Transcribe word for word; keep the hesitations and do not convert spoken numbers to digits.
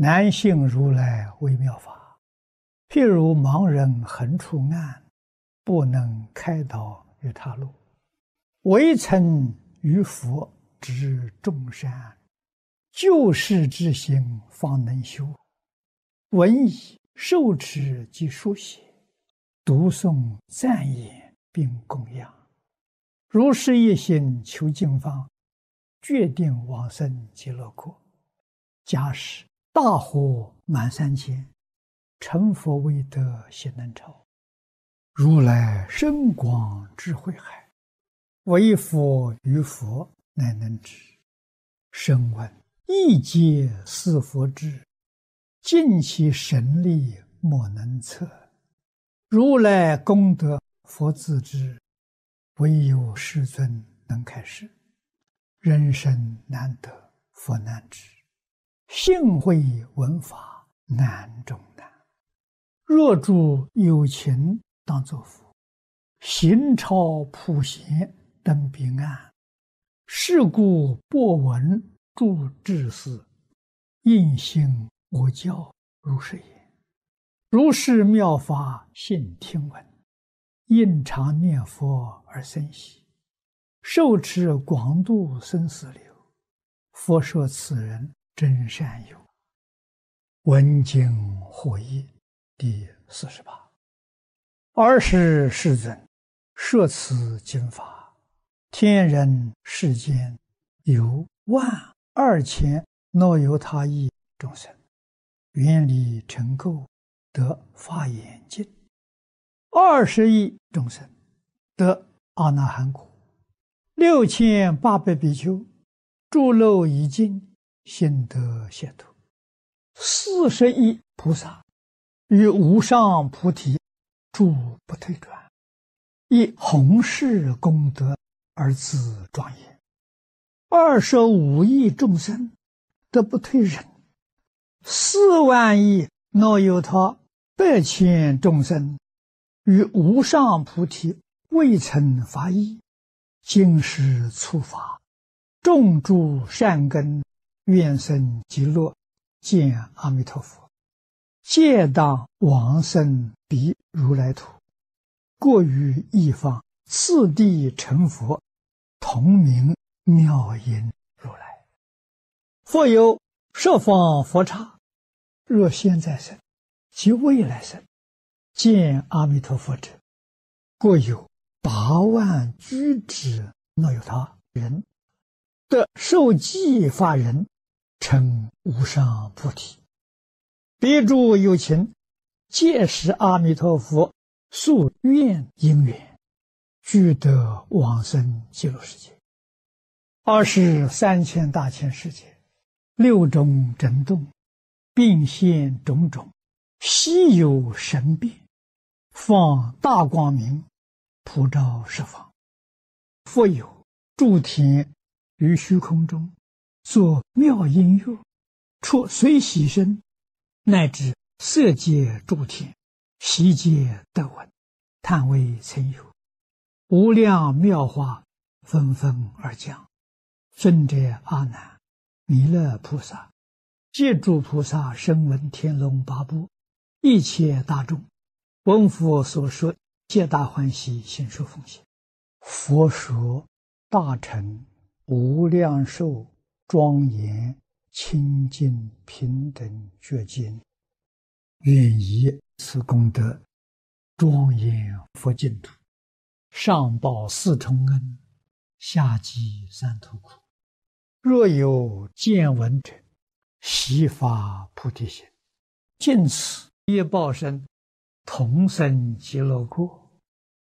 南信如来微妙法，譬如盲人横出岸，不能开导于他路。唯曾于佛知众善，救世之心方能修。闻已受持及书写，读诵赞言并供养。如是一心求经方，决定往生极乐国。假使大火满三千，成佛未得悉能超。如来深广智慧海，唯佛于佛乃能知。声闻一皆是佛智，尽其神力莫能测。如来功德佛自知，唯有世尊能开示。人生难得佛难知，幸会闻法难中难。若诸有情当作佛，行超普贤登彼岸。是故播闻诸智士，应行我教如是言。如是妙法信听闻，应常念佛而生喜。受持广度生死流，佛说此人真善友。闻经获益第四十八。尔时世尊摄此经法，天人世间有万二千若有他意众生，愿力成垢，得法眼净。二十亿众生得阿那含果，六千八百比丘诸漏已尽，心得解脱。四十亿菩萨于无上菩提诸不退转，以弘誓功德而自庄严。二十五亿众生得不退忍，四万亿若有他百千众生于无上菩提未曾发意，今时初发，种诸善根，愿生极乐，见阿弥陀佛，皆当往生彼如来土。过于一方，次第成佛，同名妙音如来。复有十方佛刹，若现在生及未来生，见阿弥陀佛者，过有八万居之若有他人，得受记法人，成无上菩提。彼诸有情，皆是阿弥陀佛宿愿因缘，俱得往生极乐世界。二是三千大千世界，六种震动，并现种种稀有神变，放大光明，普照十方。复有诸天于虚空中，作妙音乐，出随喜声，乃至色界诸天，悉皆得闻，叹为曾有。无量妙法纷纷而降。尊者阿难、弥勒菩萨，皆诸菩萨声闻天龙八部，一切大众，闻佛所说，皆大欢喜，心受奉献。佛说大乘无量寿庄严清净平等觉经，愿以此功德庄严佛净土，上报四重恩，下济三途苦。若有见闻者，悉发菩提心，尽此业报身，同生极乐国。